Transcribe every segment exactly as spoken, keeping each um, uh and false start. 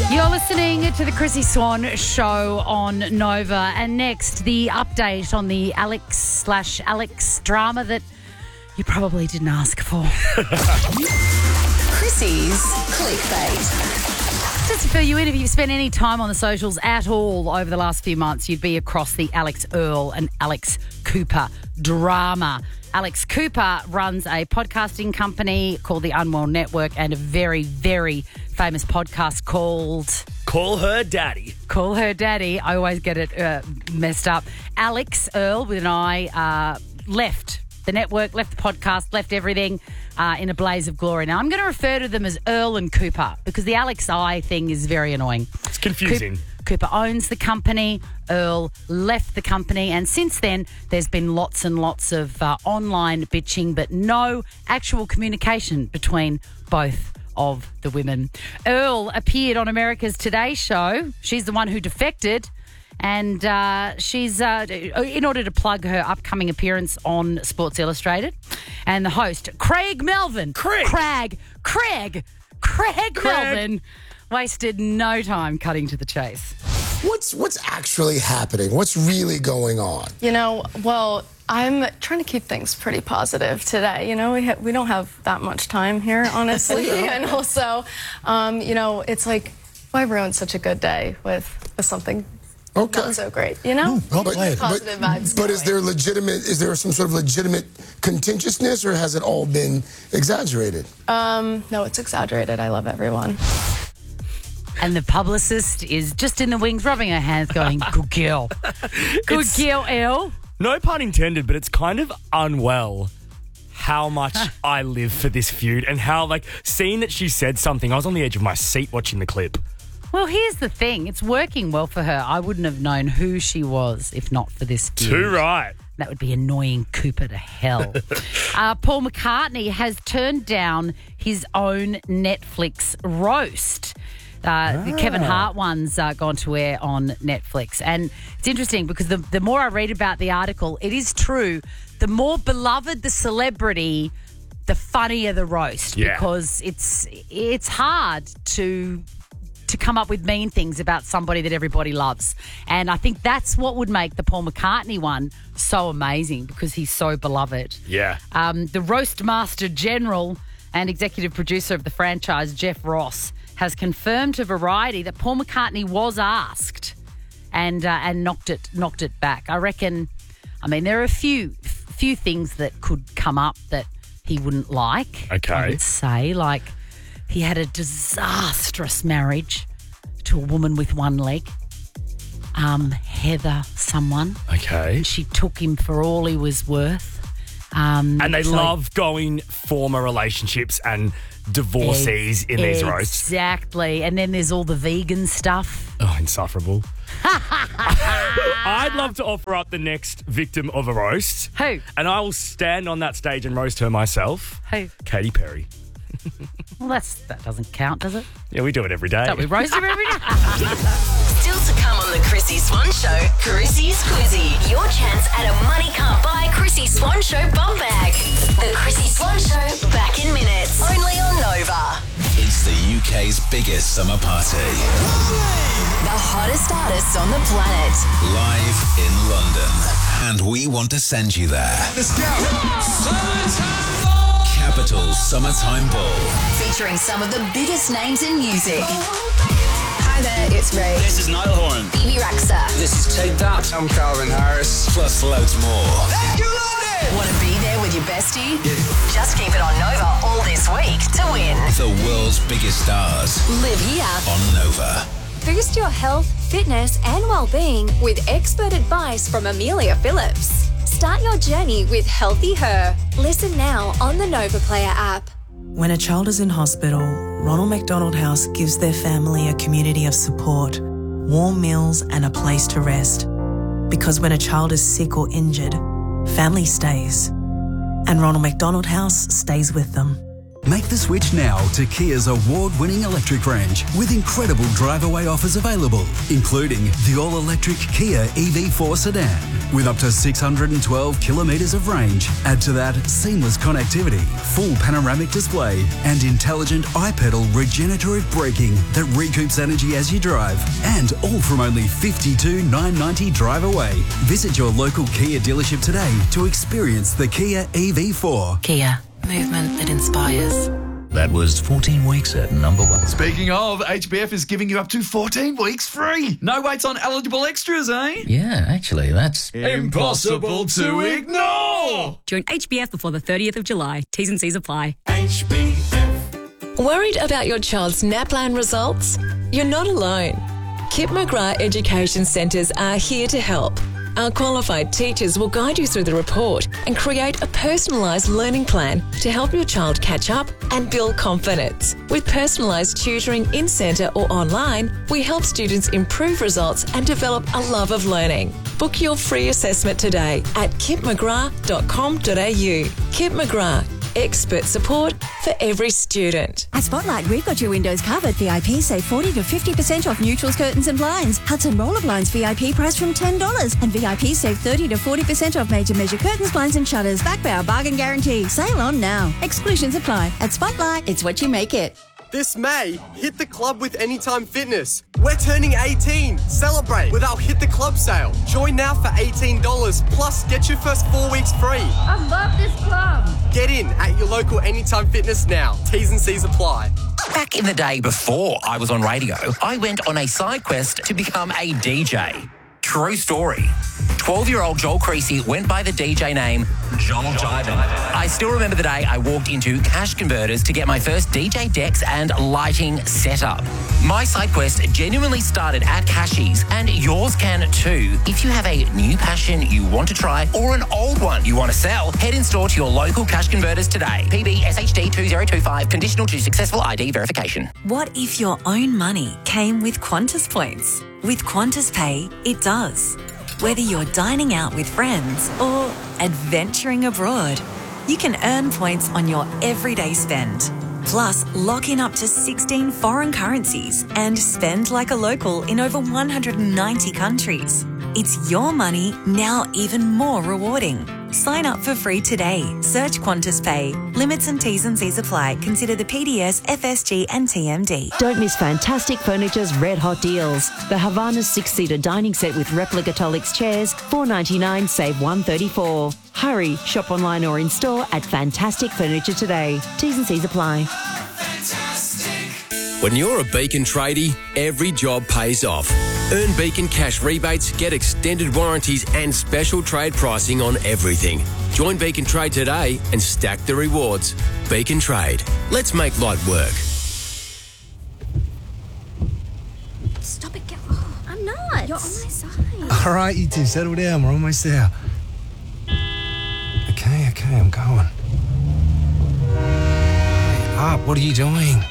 You're listening to the Chrissy Swan Show on Nova. And next, the update on the Alex slash Alex drama that you probably didn't ask for. Chrissy's Clickbait. Just to fill you in, if you've spent any time on the socials at all over the last few months, you'd be across the Alex Earl and Alex Cooper drama. Alex Cooper runs a podcasting company called the Unwell Network and a very, very famous podcast called... Call Her Daddy. Call Her Daddy. I always get it uh, messed up. Alex Earl with an I uh, left the network, left the podcast, left everything uh, in a blaze of glory. Now, I'm going to refer to them as Earl and Cooper because the Alex I thing is very annoying. It's confusing. Coop- Cooper owns the company. Earl left the company. And since then, there's been lots and lots of uh, online bitching, but no actual communication between both of the women. Earl appeared on America's Today Show. She's the one who defected. And uh, she's, uh, in order to plug her upcoming appearance on Sports Illustrated. And the host, Craig Melvin. Craig. Craig. Craig. Craig, Craig. Melvin wasted no time cutting to the chase. What's what's actually happening? What's really going on? You know, well, I'm trying to keep things pretty positive today. You know, we ha- we don't have that much time here, honestly. And also, um, you know, it's like, why ruin such a good day with, with something Okay. not so great, you know? But, Positive but, vibes. but is there legitimate? Is there some sort of legitimate contentiousness, or has it all been exaggerated? Um, no, it's exaggerated. I love everyone. And the publicist is just in the wings, rubbing her hands, going, good girl. Good It's- girl, Earl. No pun intended, but it's kind of unwell how much I live for this feud and how, like, seeing that she said something, I was on the edge of my seat watching the clip. Well, here's the thing. It's working well for her. I wouldn't have known who she was if not for this feud. Too right. That would be annoying Cooper to hell. uh, Paul McCartney has turned down his own Netflix roast. Uh, The Kevin Hart one's uh, gone to air on Netflix. And it's interesting because the, the more I read about the article, it is true. The more beloved the celebrity, the funnier the roast. Yeah. Because it's it's hard to... to come up with mean things about somebody that everybody loves. And I think that's what would make the Paul McCartney one so amazing because he's so beloved. Yeah. Um, the Roast Master General and executive producer of the franchise, Jeff Ross, has confirmed to Variety that Paul McCartney was asked and uh, and knocked it knocked it back. I reckon, I mean, there are a few few things that could come up that he wouldn't like. Okay. I would say, like, he had a disastrous marriage to a woman with one leg, um, Heather someone. Okay. She took him for all he was worth. Um, And they so- love going former relationships and divorcees in these roasts. Exactly. And then there's all the vegan stuff. Oh, insufferable. I'd love to offer up the next victim of a roast. Who? And I will stand on that stage and roast her myself. Who? Katy Perry. Well, that's that doesn't count, does it? Yeah, we do it every day. Don't we roast her every day? Still to come on the Chrissy Swan Show, Chrissy's Quizzy. Your chance at a money can't buy Chrissy Swan Show bum bag. The Chrissy Swan Show, back in minutes. Only on Nova. It's the U K's biggest summer party. The hottest artists on the planet. Live in London. And we want to send you there. Let's go. Capital Summertime Ball. Featuring some of the biggest names in music. Hi there, it's Ray. This is Niall Horan. B B Rexa. This is Take That. I'm Calvin Harris. Plus loads more. Want to be there with your bestie? Just keep it on Nova all this week to win. The world's biggest stars Live here. on Nova. Boost your health, fitness, and well-being with expert advice from Amelia Phillips. Start your journey with Healthy Her. Listen now on the Nova Player app. When a child is in hospital, Ronald McDonald House gives their family a community of support, warm meals, and a place to rest. Because when a child is sick or injured, family stays. And Ronald McDonald House stays with them. Make the switch now to Kia's award-winning electric range with incredible drive-away offers available, including the all-electric Kia E V four sedan with up to six hundred twelve kilometres of range. Add to that seamless connectivity, full panoramic display and intelligent iPedal regenerative braking that recoups energy as you drive. And all from only fifty-two thousand nine hundred ninety drive away. Visit your local Kia dealership today to experience the Kia E V four. Kia, movement that inspires. That was fourteen weeks at number one. Speaking of, H B F is giving you up to fourteen weeks free. No waits on eligible extras, eh? Yeah, actually, that's impossible to ignore. Join H B F before the thirtieth of July. T's and C's apply. H B F. Worried about your child's NAPLAN results? You're not alone. Kip McGrath Education Centres are here to help. Our qualified teachers will guide you through the report and create a personalised learning plan to help your child catch up and build confidence. With personalised tutoring in centre or online, we help students improve results and develop a love of learning. Book your free assessment today at kip mcgrath dot com dot a u. Kip McGrath, expert support for every student. At Spotlight, we've got your windows covered. V I P save forty to fifty percent off neutrals, curtains and blinds. Hudson Roller Blinds V I P price from ten dollars. And V I P save thirty to forty percent off major measure curtains, blinds and shutters. Back by our bargain guarantee. Sale on now. Exclusions apply. At Spotlight, it's what you make it. This May, hit the club with Anytime Fitness. We're turning eighteen. Celebrate with our Hit the Club sale. Join now for eighteen dollars, plus get your first four weeks free. I love this club. Get in at your local Anytime Fitness now. T's and C's apply. Back in the day before I was on radio, I went on a side quest to become a D J. True story. twelve-year-old Joel Creasy went by the D J name Joel Diamond. I still remember the day I walked into Cash Converters to get my first D J decks and lighting setup. My side quest genuinely started at Cashies, and yours can too. If you have a new passion you want to try or an old one you want to sell, head in store to your local Cash Converters today. P B S H D two zero two five, conditional to successful I D verification. What if your own money came with Qantas points? With Qantas Pay, it does. Whether you're dining out with friends or adventuring abroad, you can earn points on your everyday spend. Plus, lock in up to sixteen foreign currencies and spend like a local in over one hundred ninety countries. It's your money, now even more rewarding. Sign up for free today. Search Qantas Pay. Limits and T's and C's apply. Consider the P D S, F S G and T M D. Don't miss Fantastic Furniture's red hot deals. The Havana six-seater dining set with replica Tolix chairs, four ninety-nine, save one thirty-four. Hurry, shop online or in store at Fantastic Furniture today. T's and C's apply. When you're a Beacon tradie, every job pays off. Earn Beacon cash rebates, get extended warranties and special trade pricing on everything. Join Beacon Trade today and stack the rewards. Beacon Trade. Let's make light work. Stop it, get oh, I'm not. You're on my side. All right, you two, settle down. We're almost there. Okay, okay, I'm going. Hurry up, what are you doing?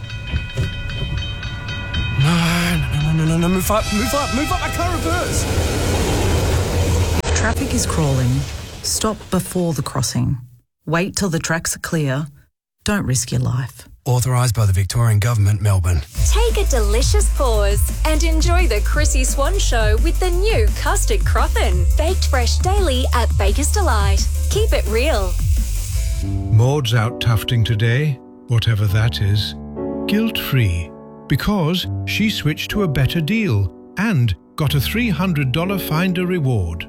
No, no, no, no, no, move up, move up, move up, I can't reverse. Traffic is crawling. Stop before the crossing. Wait till the tracks are clear. Don't risk your life. Authorised by the Victorian Government, Melbourne. Take a delicious pause and enjoy the Chrissy Swan Show with the new custard croffin. Baked fresh daily at Baker's Delight. Keep it real. Maud's out tufting today, whatever that is, guilt-free, because she switched to a better deal and got a three hundred dollars Finder reward.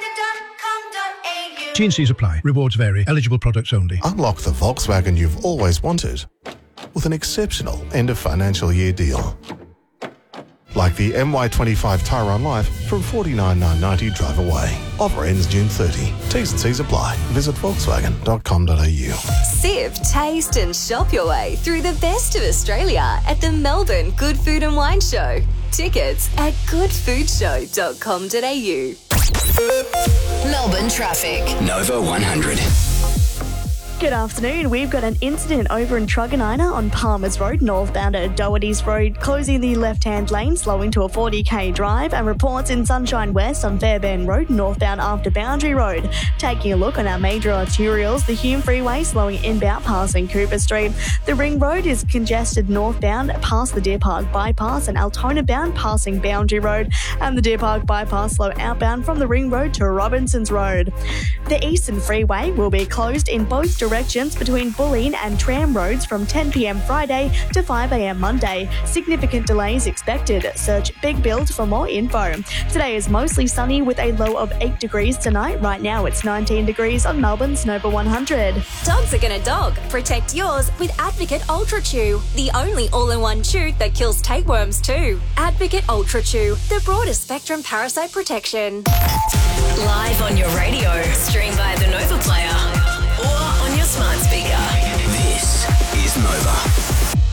T and C's apply. Rewards vary. Eligible products only. Unlock the Volkswagen you've always wanted with an exceptional end of financial year deal. Like the M Y twenty-five Tyron Life from forty-nine thousand nine hundred ninety drive away. Offer ends June thirtieth. T's and C's apply. Visit volkswagen dot com dot a u. Sip, taste and shop your way through the best of Australia at the Melbourne Good Food and Wine Show. Tickets at good food show dot com dot a u. Melbourne traffic. Nova one hundred. Good afternoon. We've got an incident over in Truganina on Palmers Road, northbound at Doherty's Road, closing the left-hand lane, slowing to a forty k drive, and reports in Sunshine West on Fairbairn Road, northbound after Boundary Road. Taking a look on our major arterials, the Hume Freeway slowing inbound passing Cooper Street. The Ring Road is congested northbound past the Deer Park Bypass and Altona bound passing Boundary Road, and the Deer Park Bypass slow outbound from the Ring Road to Robinson's Road. The Eastern Freeway will be closed in both directions directions between Bulleen and Tram roads from ten p m Friday to five a m Monday. Significant delays expected. Search Big Build for more info. Today is mostly sunny with a low of eight degrees tonight. Right now it's nineteen degrees on Melbourne's Nova one hundred. Dogs are gonna dog. Protect yours with Advocate Ultra Chew, the only all-in-one chew that kills tapeworms too. Advocate Ultra Chew, the broadest spectrum parasite protection. Live on your radio, stream via the Nova Player, or on your smart speaker. This is Nova.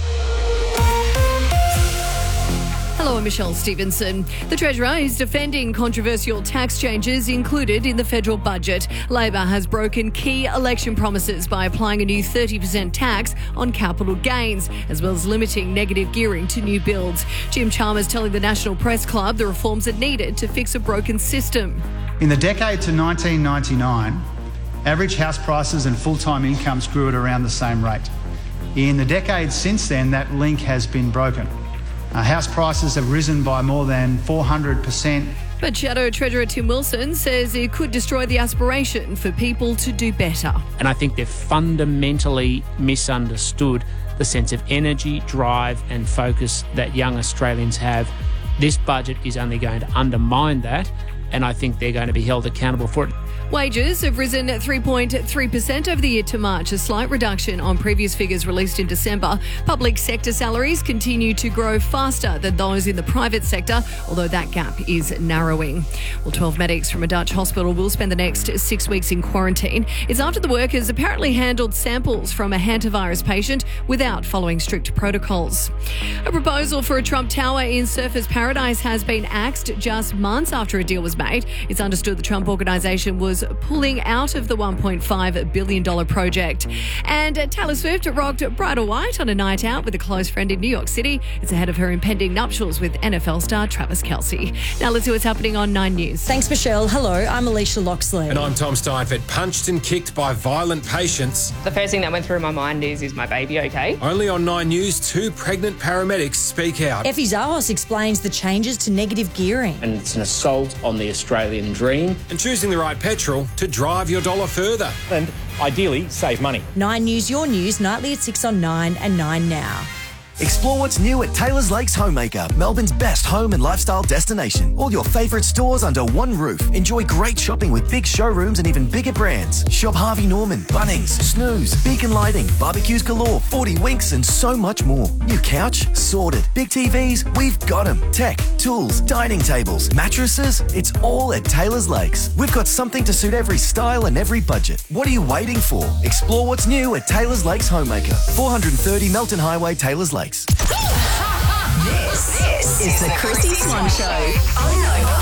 Hello, I'm Michelle Stevenson. The Treasurer is defending controversial tax changes included in the federal budget. Labor has broken key election promises by applying a new thirty percent tax on capital gains, as well as limiting negative gearing to new builds. Jim Chalmers telling the National Press Club the reforms are needed to fix a broken system. In the decade to nineteen ninety-nine, average house prices and full-time incomes grew at around the same rate. In the decades since then, that link has been broken. Uh, house prices have risen by more than four hundred percent. But Shadow Treasurer Tim Wilson says it could destroy the aspiration for people to do better. And I think they've fundamentally misunderstood the sense of energy, drive and focus that young Australians have. This budget is only going to undermine that, and I think they're going to be held accountable for it. Wages have risen three point three percent over the year to March, a slight reduction on previous figures released in December. Public sector salaries continue to grow faster than those in the private sector, although that gap is narrowing. Well, twelve medics from a Dutch hospital will spend the next six weeks in quarantine. It's after the workers apparently handled samples from a hantavirus patient without following strict protocols. A proposal for a Trump Tower in Surfers Paradise has been axed just months after a deal was made. It's understood the Trump organisation was pulling out of the one point five billion dollars project. And Taylor Swift rocked bridal white on a night out with a close friend in New York City. It's ahead of her impending nuptials with N F L star Travis Kelce. Now let's see what's happening on Nine News. Thanks, Michelle. Hello, I'm Alicia Loxley. And I'm Tom Steinfeld. Punched and kicked by violent patients. The first thing that went through my mind is, is my baby okay? Only on Nine News, two pregnant paramedics speak out. Effie Zahos explains the changes to negative gearing. And it's an assault on the Australian dream. And choosing the right petrol to drive your dollar further. And ideally, save money. Nine News, your news, nightly at six on Nine and Nine now. Explore what's new at Taylor's Lakes Homemaker, Melbourne's best home and lifestyle destination. All your favourite stores under one roof. Enjoy great shopping with big showrooms and even bigger brands. Shop Harvey Norman, Bunnings, Snooze, Beacon Lighting, Barbecues Galore, forty Winks and so much more. New couch? Sorted. Big T Vs? We've got them. Tech, tools, dining tables, mattresses? It's all at Taylor's Lakes. We've got something to suit every style and every budget. What are you waiting for? Explore what's new at Taylor's Lakes Homemaker, four thirty Melton Highway, Taylor's Lakes. This, this is the Chrissy Swan Show on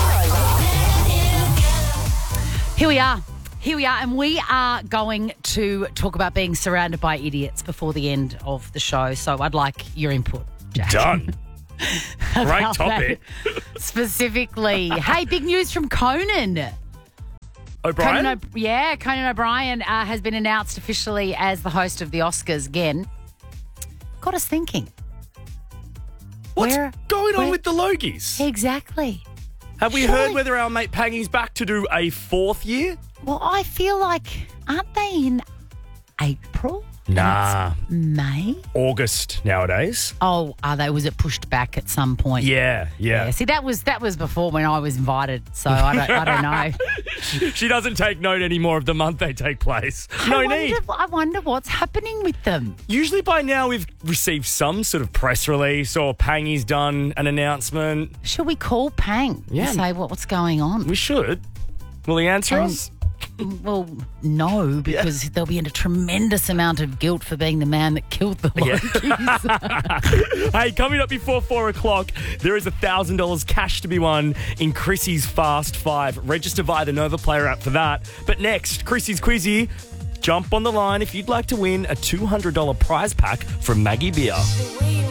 Nova. Here we are. Here we are, and we are going to talk about being surrounded by idiots before the end of the show. So I'd like your input, Jack. Done. Great topic. Specifically. Hey, big news from Conan. O'Brien? Conan o- yeah, Conan O'Brien uh, has been announced officially as the host of the Oscars again. Got us thinking. What's where, going on where, with the Logies? Exactly. Have we Surely. heard whether our mate Pangy's back to do a fourth year? Well, I feel like, aren't they in April? Nah. May? August nowadays. Oh, are they? Was it pushed back at some point? Yeah, yeah. yeah see, that was that was before when I was invited, so I don't I don't know. She doesn't take note anymore of the month they take place. No I need. Wonder, I wonder what's happening with them. Usually by now we've received some sort of press release or Pangy's done an announcement. Should we call Pang Yeah. and say what, what's going on? We should. Will he answer And- us? Well, no, because yeah. there'll be a tremendous amount of guilt for being the man that killed the Lokies. Hey, coming up before four o'clock, there is one thousand dollars cash to be won in Chrissy's Fast Five. Register via the Nova Player app for that. But next, Chrissy's Quizzy. Jump on the line if you'd like to win a two hundred dollars prize pack from Maggie Beer.